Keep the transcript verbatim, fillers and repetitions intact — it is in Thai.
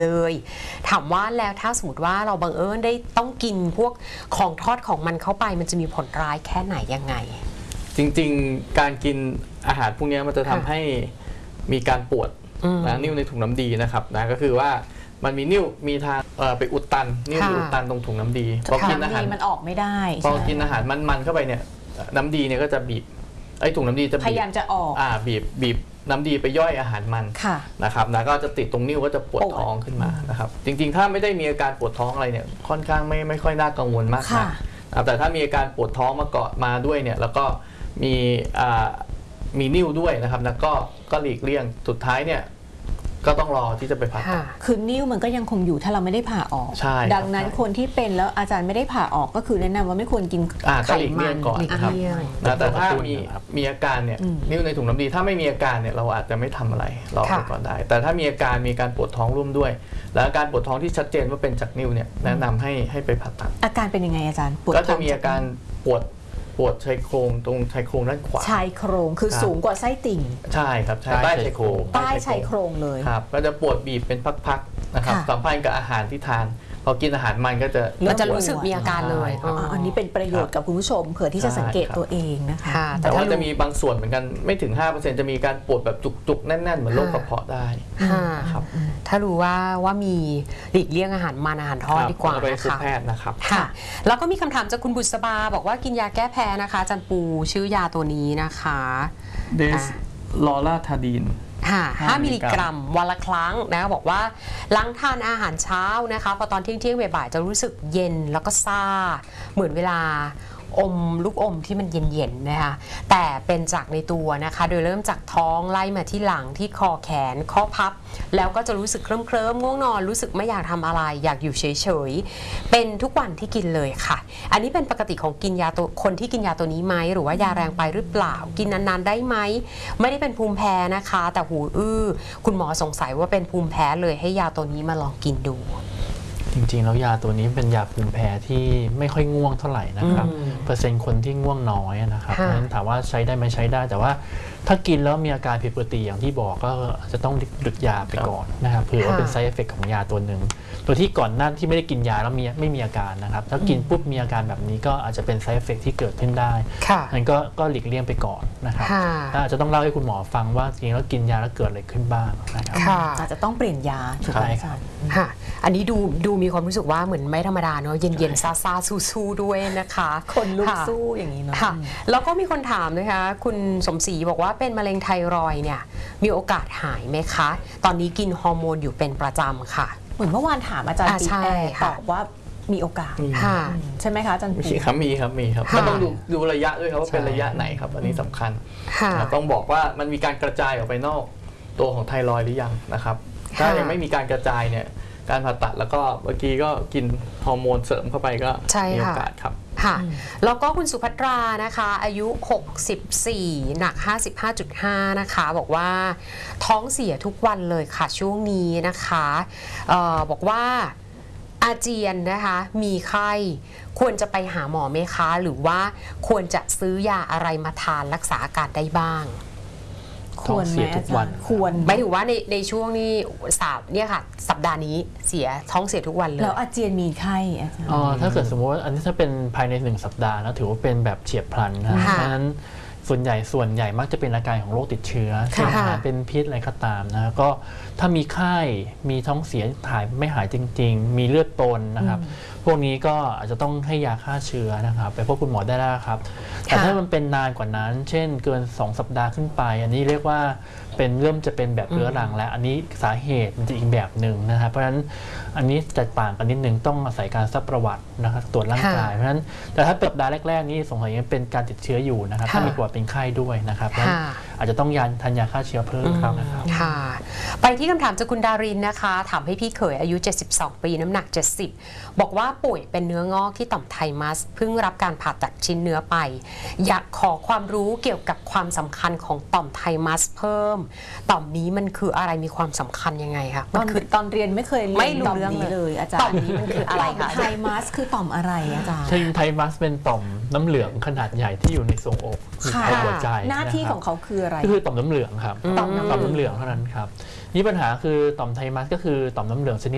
เลยถามว่าแล้วถ้าสมมติว่าเราบังเอิญได้ต้องกินพวกของทอดของมันเข้าไปมันจะมีผลร้ายแค่ไหนยังไงจริงๆการกินอาหารพวกนี้มันจะทำให้มีการปวดนะนิ่วในถุงน้ำดีนะครับนะก็คือว่ามันมีนิ่วมีทางไปอุดตันนิ่วอุดตันตรงถุงน้ำดีพอกินอาหารมันออกไม่ได้พอกินอาหารมันๆเข้าไปเนี่ยน้ำดีเนี่ยก็จะบีบไอ้ถุงน้ำดีจะพยายามจะออกอ่าบีบบีบน้ำดีไปย่อยอาหารมันนะครับนะก็จะติดตรงนิ้วก็จะปวดท้องขึ้นมานะครับจริงๆถ้าไม่ได้มีอาการปวดท้องอะไรเนี่ยค่อนข้างไม่ไม่ค่อยน่ากังวลมากนะแต่ถ้ามีอาการปวดท้องมาเกาะมาด้วยเนี่ยแล้วก็มีอ่ามีนิ่วด้วยนะครับแล้วก็ก็หลีกเลี่ยงสุดท้ายเนี่ยก็ต้องรอที่จะไปผ่าตัดคือนิ่วมันก็ยังคงอยู่ถ้าเราไม่ได้ผ่าออกดังนั้นคนที่เป็นแล้วอาจารย์ไม่ได้ผ่าออกก็คือแนะนำว่าไม่ควรกินไขมันก่อนนะครับแต่ถ้ามีมีอาการเนี่ยนิ่วในถุงน้ำดีถ้าไม่มีอาการเนี่ยเราอาจจะไม่ทำอะไรรอไปก่อนได้แต่ถ้ามีอาการมีการปวดท้องร่วมด้วยแล้วอาการปวดท้องที่ชัดเจนว่าเป็นจากนิ่วเนี่ยแนะนำให้ให้ไปผ่าตัดอาการเป็นยังไงอาจารย์ก็จะมีอาการปวดปวดชายโครงตรงชายโครงด้านขวาชายโครงคือสูงกว่าไส้ติ่งใช่ครับใต้ชายโครงใต้ชายโครงเลยครับก็จะปวดบีบเป็นพักๆนะครับสัมพันธ์กับอาหารที่ทานพอกินอาหารมันก็จะมันจะรู้สึกมีอาการเลยอันนี้เป็นประโยชน์กับคุณผู้ชมเผื่อที่จะสังเกตตัวเองนะคะแต่ว่าจะมีบางส่วนเหมือนกันไม่ถึง ห้าเปอร์เซ็นต์ จะมีการปวดแบบจุกๆแน่นๆเหมือนโรคกระเพาะได้ครับถ้ารู้ว่าว่ามีหลีกเลี่ยงอาหารมันอาหารทอดดีกว่าไปพบแพทย์นะครับค่ะแล้วก็มีคำถามจากคุณบุษบาบอกว่ากินยาแก้แพ้นะคะอาจารย์ปูชื่อยาตัวนี้นะคะเดสลอราทาดีนห้ามิลลิกรัมวันละครั้งนะบอกว่าหลังทานอาหารเช้านะคะพอตอนเที่ยงเที่ยงบ่ายๆจะรู้สึกเย็นแล้วก็ซ่าเหมือนเวลาอมลูกอมที่มันเย็นๆนะคะแต่เป็นจากในตัวนะคะโดยเริ่มจากท้องไล่มาที่หลังที่คอแขนข้อพับแล้วก็จะรู้สึกเคลิ้มๆง่วงนอนรู้สึกไม่อยากทำอะไรอยากอยู่เฉยๆเป็นทุกวันที่กินเลยค่ะอันนี้เป็นปกติของกินยาตัวคนที่กินยาตัวนี้ไหมหรือว่ายาแรงไปหรือเปล่ากินนานๆได้ไหมไม่ได้เป็นภูมิแพ้นะคะแต่หูอื้อคุณหมอสงสัยว่าเป็นภูมิแพ้เลยให้ยาตัวนี้มาลองกินดูจริงๆแล้วยาตัวนี้เป็นยาภูมิแพ้ที่ไม่ค่อยง่วงเท่าไหร่นะครับเปอร์เซ็นต์คนที่ง่วงน้อยนะครับเพราะฉะนั้นถามว่าใช้ได้ไหมใช้ได้แต่ว่าถ้ากินแล้วมีอาการผิดปกติอย่างที่บอกก็จะต้องหยุดยาไปก่อนนะครับเผื่อว่าเป็น side effect ของยาตัวหนึ่งตัวที่ก่อนหน้าที่ไม่ได้กินยาแล้วมีไม่มีอาการนะครับถ้ากินปุ๊บมีอาการแบบนี้ก็อาจจะเป็น side effect ที่เกิดขึ้นได้นั้นก็ก็หลีกเลี่ยงไปก่อนนะครับอาจจะต้องเล่าให้คุณหมอฟังว่าจริงแล้วกินยาแล้วเกิดอะไรขึ้นบ้างนะครับอาจจะต้องเปลี่ยนยาใช่ครับอันนี้ดูดูมีความรู้สึกว่าเหมือนไม่ธรรมดาเนาะเย็นๆซาๆสู้ๆด้วยนะคะคนลุกสู้อย่างนี้เนาะแล้วก็มีคนถามนะคะคุณสมศรีบอกว่าเป็นมะเร็งไทรอยด์เนี่ยมีโอกาสหายไหมคะตอนนี้กินฮอร์โมนอยู่เป็นประจำค่ะเหมือนเมื่อวานถามอาจารย์ปีแอร์ตอบว่ามีโอกาสใช่ไหมคะอาจารย์ปีครับมีครับมีครับก็ต้องดูดูระยะด้วยครับว่าเป็นระยะไหนครับอันนี้สำคัญต้องบอกว่ามันมีการกระจายออกไปนอกตัวของไทรอยด์หรือยังนะครับถ้ายังไม่มีการกระจายเนี่ยการผ่าตัดแล้วก็เมื่อกี้ก็กินฮอร์โมนเสริมเข้าไปก็มีโอกาสครับค่ะแล้วก็คุณสุภัตรานะคะอายุหกสิบสี่หนัก ห้าสิบห้าจุดห้า นะคะบอกว่าท้องเสียทุกวันเลยค่ะช่วงนี้นะคะเอ่อบอกว่าอาเจียนนะคะมีไข้ควรจะไปหาหมอไหมคะหรือว่าควรจะซื้อยาอะไรมาทานรักษาอาการได้บ้างควรไหมอาจารย์ควรไม่ถือว่าในในช่วงนี้สาบเนี่ยค่ะสัปดาห์นี้เสียท้องเสียทุกวันเลยแล้วอาเจียนมีไข้อาจารย์อ๋อถ้าเกิดสมมติว่าอันนี้ถ้าเป็นภายในหนึ่งสัปดาห์นะถือว่าเป็นแบบเฉียบพลันนะเพราะฉะนั้นส่วนใหญ่ส่วนใหญ่มักจะเป็นอาการของโรคติดเชื้อเช่นเป็นพิษอะไรก็ตามนะก็ถ้ามีไข้มีท้องเสียถ่ายไม่หายจริงๆมีเลือดปนนะครับพวกนี้ก็อาจจะต้องให้ยาฆ่าเชื้อนะครับไปพบคุณหมอได้แล้วครับแต่ถ้ามันเป็นนานกว่านั้นเช่นเกินสองสัปดาห์ขึ้นไปอันนี้เรียกว่าเป็นเริ่มจะเป็นแบบเรื้อรังแล้วอันนี้สาเหตุมันจะอีกแบบหนึ่งนะครับเพราะฉะนั้นอันนี้จะต่างกันนิดนึงต้องอาศัยการซักประวัตินะครับตรวจร่างกายเพราะฉะนั้นแต่ถ้าสัปดาห์แรกๆนี่สงสัยยังเป็นการติดเชื้ออยู่นะครับถ้ามีประวัติเป็นไข้ด้วยนะครับเพราะฉะนั้นอาจจะต้องยาทานยาฆ่าเชื้อเพิ่มครับค่ะไปที่คำถามจากคุณดารินนะคะถามให้พี่เขยอายุเจ็ดสิบสองปีน้ำหนักเจ็ดสิบบอกว่าป่วยเป็นเนื้องอกที่ต่อมไทมัสเพิ่งรับการผ่าตัดชิ้นเนื้อไปอยากขอความรู้เกี่ยวกับความสำคัญของต่อมไทมัสเพิ่มต่อมนี้มันคืออะไรมีความสำคัญยังไงคะตอนคือตอนเรียนไม่เคยเรียนต่อมนี้เลยอาจารย์ต่อมนี้มันคืออะไรคะไทมัสคือต่อมอะไรอาจารย์ไทมัสเป็นต่อมน้ำเหลืองขนาดใหญ่ที่อยู่ในทรวงอกในหัวใจหน้าที่ของเขาคืออะไรก็คือต่อมน้ำเหลืองครับต่อมน้ำเหลืองเท่านั้นครับนี่ปัญหาคือต่อมไทมัสก็คือต่อมน้ำเหลืองชนิด